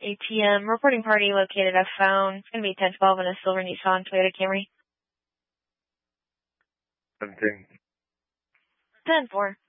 ATM. Reporting party located a phone. It's going to be 1012 in a silver Nissan Toyota Camry. 17. 10-4.